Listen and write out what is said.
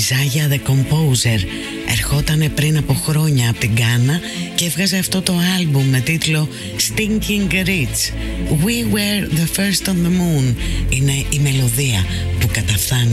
Isaiah the Composer. Ερχότανε πριν από χρόνια από την Γκάνα και έβγαζε αυτό το άλμπουμ με τίτλο Stinking Rich. We were the first on the moon είναι η μελωδία που καταφθάνει